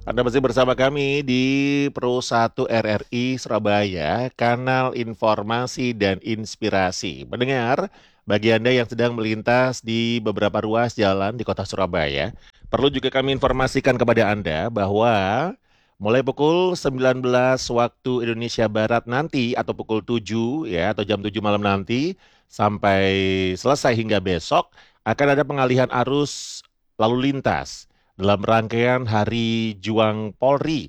Anda masih bersama kami di Pro 1 RRI Surabaya, kanal informasi dan inspirasi. Mendengar, bagi Anda yang sedang melintas di beberapa ruas jalan di kota Surabaya, perlu juga kami informasikan kepada Anda bahwa mulai pukul 19 waktu Indonesia Barat nanti atau pukul 7 ya atau jam 7 malam nanti sampai selesai hingga besok akan ada pengalihan arus lalu lintas dalam rangkaian Hari Juang Polri.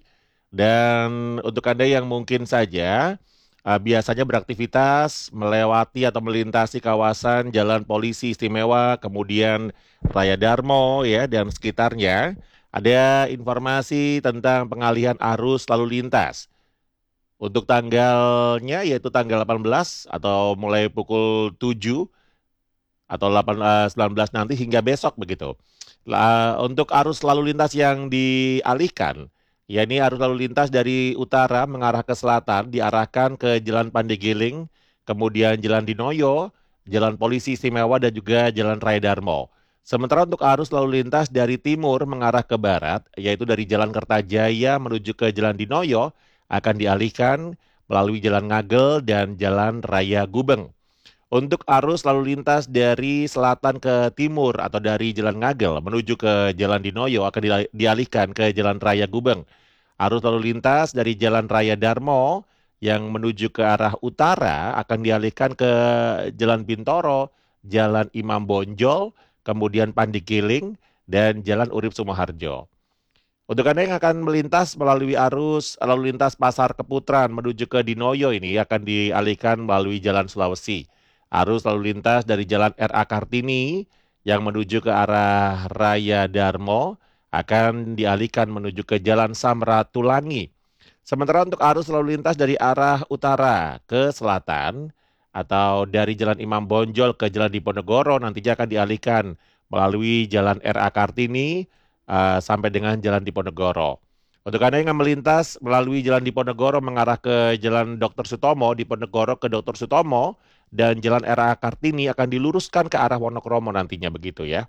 Dan untuk Anda yang mungkin saja biasanya beraktivitas melewati atau melintasi kawasan Jalan Polisi Istimewa, kemudian Raya Darmo ya dan sekitarnya, ada informasi tentang pengalihan arus lalu lintas. Untuk tanggalnya yaitu tanggal 18 atau mulai pukul 7 atau 19 nanti hingga besok begitu. Untuk arus lalu lintas yang dialihkan, yakni arus lalu lintas dari utara mengarah ke selatan diarahkan ke Jalan Pandegiling, kemudian Jalan Dinoyo, Jalan Polisi Istimewa dan juga Jalan Raya Darmo. Sementara untuk arus lalu lintas dari timur mengarah ke barat, yaitu dari Jalan Kertajaya menuju ke Jalan Dinoyo, akan dialihkan melalui Jalan Ngagel dan Jalan Raya Gubeng. Untuk arus lalu lintas dari selatan ke timur atau dari Jalan Ngagel menuju ke Jalan Dinoyo akan dialihkan ke Jalan Raya Gubeng. Arus lalu lintas dari Jalan Raya Darmo yang menuju ke arah utara akan dialihkan ke Jalan Bintoro, Jalan Imam Bonjol, kemudian Pandegiling, dan Jalan Urip Sumoharjo. Untuk Anda yang akan melintas melalui arus lalu lintas Pasar Keputran menuju ke Dinoyo ini akan dialihkan melalui Jalan Sulawesi. Arus lalu lintas dari Jalan RA Kartini yang menuju ke arah Raya Darmo akan dialihkan menuju ke Jalan Samratulangi. Sementara untuk arus lalu lintas dari arah utara ke selatan atau dari Jalan Imam Bonjol ke Jalan Diponegoro nantinya akan dialihkan melalui Jalan RA Kartini sampai dengan Jalan Diponegoro. Untuk Anda yang melintas melalui Jalan Diponegoro mengarah ke Jalan Dr. Sutomo, Diponegoro ke Dr. Sutomo, dan Jalan RA Kartini akan diluruskan ke arah Wonokromo nantinya begitu ya.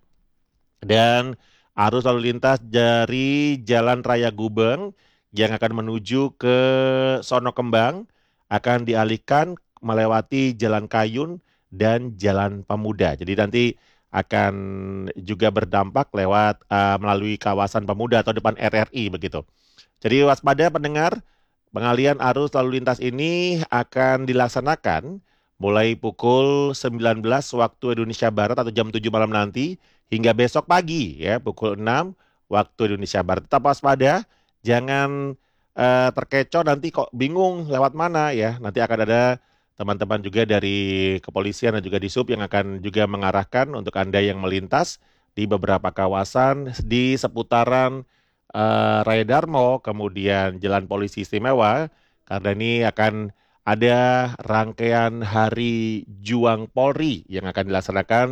Dan arus lalu lintas dari Jalan Raya Gubeng yang akan menuju ke Sono Kembang akan dialihkan melewati Jalan Kayun dan Jalan Pemuda. Jadi nanti akan juga berdampak lewat melalui kawasan Pemuda atau depan RRI begitu. Jadi waspada pendengar, pengalihan arus lalu lintas ini akan dilaksanakan mulai pukul 19 waktu Indonesia Barat atau jam 7 malam nanti hingga besok pagi ya pukul 6 waktu Indonesia Barat. Tetap waspada, jangan terkecoh nanti kok bingung lewat mana ya. Nanti akan ada teman-teman juga dari kepolisian dan juga di Sub yang akan juga mengarahkan untuk Anda yang melintas di beberapa kawasan di seputaran Raya Darmo, kemudian Jalan Polisi Istimewa, karena ini akan ada rangkaian Hari Juang Polri yang akan dilaksanakan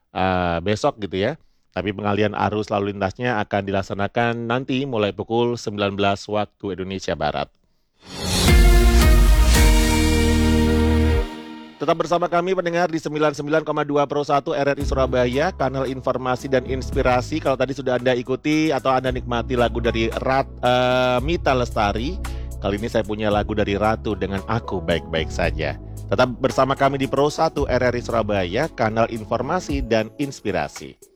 besok gitu ya. Tapi pengalihan arus lalu lintasnya akan dilaksanakan nanti mulai pukul 19 waktu Indonesia Barat. Tetap bersama kami pendengar di 99,2 Pro 1 RRI Surabaya, kanal informasi dan inspirasi. Kalau tadi sudah Anda ikuti atau Anda nikmati lagu dari Mita Lestari, kali ini saya punya lagu dari Ratu dengan Aku Baik-Baik Saja. Tetap bersama kami di Pro 1 RRI Surabaya, kanal informasi dan inspirasi.